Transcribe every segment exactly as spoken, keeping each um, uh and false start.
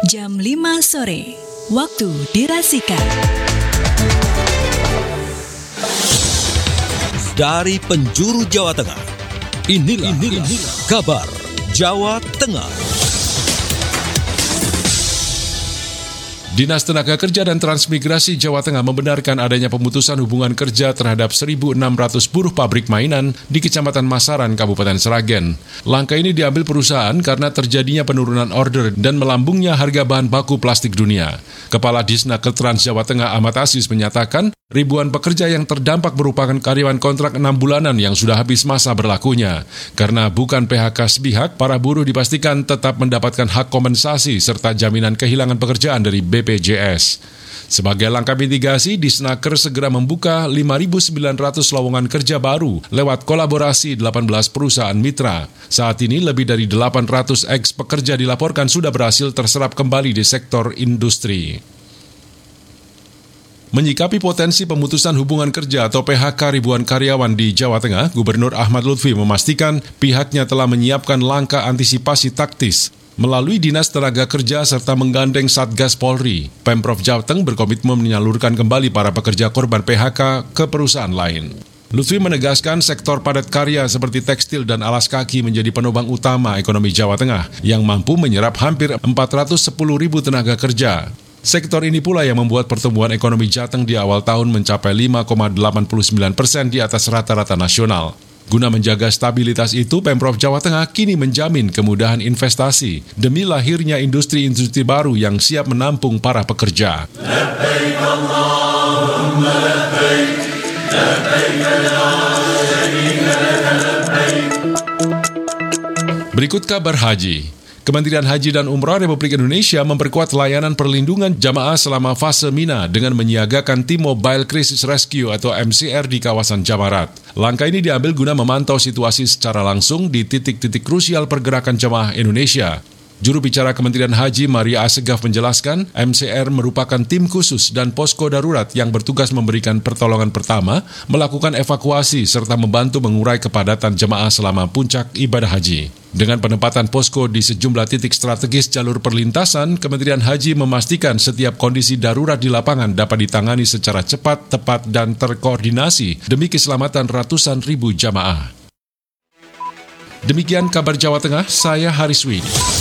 jam lima sore, waktu dirasikan. Dari penjuru Jawa Tengah, inilah, inilah, inilah kabar Jawa Tengah. Dinas Tenaga Kerja dan Transmigrasi Jawa Tengah membenarkan adanya pemutusan hubungan kerja terhadap seribu enam ratus buruh pabrik mainan di Kecamatan Masaran, Kabupaten Sragen. Langkah ini diambil perusahaan karena terjadinya penurunan order dan melambungnya harga bahan baku plastik dunia. Kepala Disnaker Trans Jawa Tengah Ahmad Aziz menyatakan, ribuan pekerja yang terdampak merupakan karyawan kontrak enam bulanan yang sudah habis masa berlakunya. Karena bukan P H K sepihak, para buruh dipastikan tetap mendapatkan hak kompensasi serta jaminan kehilangan pekerjaan dari B P J S. Sebagai langkah mitigasi, Disnaker segera membuka lima ribu sembilan ratus lowongan kerja baru lewat kolaborasi delapan belas perusahaan mitra. Saat ini lebih dari delapan ratus eks pekerja dilaporkan sudah berhasil terserap kembali di sektor industri. Menyikapi potensi pemutusan hubungan kerja atau P H K ribuan karyawan di Jawa Tengah, Gubernur Ahmad Lutfi memastikan pihaknya telah menyiapkan langkah antisipasi taktis melalui Dinas Tenaga Kerja serta menggandeng Satgas Polri. Pemprov Jateng berkomitmen menyalurkan kembali para pekerja korban P H K ke perusahaan lain. Lutfi menegaskan sektor padat karya seperti tekstil dan alas kaki menjadi penopang utama ekonomi Jawa Tengah yang mampu menyerap hampir empat ratus sepuluh ribu tenaga kerja. Sektor ini pula yang membuat pertumbuhan ekonomi Jateng di awal tahun mencapai lima koma delapan puluh sembilan persen di atas rata-rata nasional. Guna menjaga stabilitas itu, Pemprov Jawa Tengah kini menjamin kemudahan investasi demi lahirnya industri-industri baru yang siap menampung para pekerja. Labbaik Allahumma labbaik, labbaik la syarika laka labbaik. Berikut kabar haji. Kementerian Haji dan Umrah Republik Indonesia memperkuat layanan perlindungan jamaah selama fase Mina dengan menyiagakan tim Mobile Crisis Rescue atau M C R di kawasan Jamarat. Langkah ini diambil guna memantau situasi secara langsung di titik-titik krusial pergerakan jamaah Indonesia. Juru bicara Kementerian Haji Maria Asegaf menjelaskan, M C R merupakan tim khusus dan posko darurat yang bertugas memberikan pertolongan pertama, melakukan evakuasi, serta membantu mengurai kepadatan jemaah selama puncak ibadah haji. Dengan penempatan posko di sejumlah titik strategis jalur perlintasan, Kementerian Haji memastikan setiap kondisi darurat di lapangan dapat ditangani secara cepat, tepat, dan terkoordinasi demi keselamatan ratusan ribu jamaah. Demikian kabar Jawa Tengah, saya Hariswi.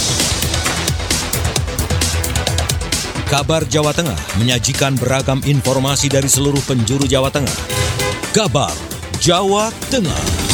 Kabar Jawa Tengah menyajikan beragam informasi dari seluruh penjuru Jawa Tengah. Kabar Jawa Tengah.